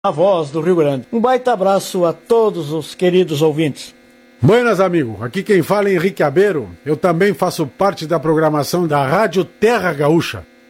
A voz do Rio Grande. Um baita abraço a todos os queridos ouvintes. Buenas, amigo. Aqui quem fala é Henrique Abeiro. Eu também faço parte da programação da Rádio Terra Gaúcha.